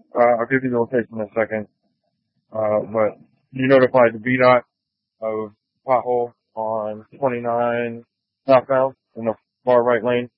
I'll give you the location in a second. But you notified the VDOT of pothole on 29 southbound in the far right lane.